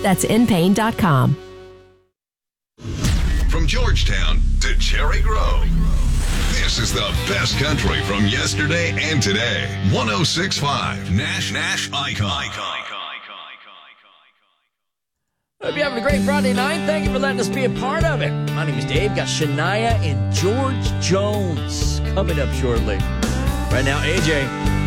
That's inpain.com. From Georgetown to Cherry Grove, this is the best country from yesterday and today. 106.5 Nash Icon. Hope you're having a great Friday night. Thank you for letting us be a part of it. My name is Dave. Got Shania and George Jones coming up shortly. Right now, AJ.